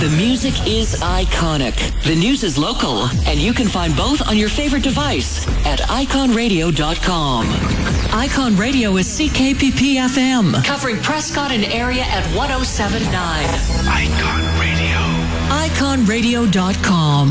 The music is iconic. The news is local. And you can find both on your favorite device at iconradio.com. Icon Radio is CKPP FM, covering Prescott and area at 107.9. Icon Radio. iconradio.com.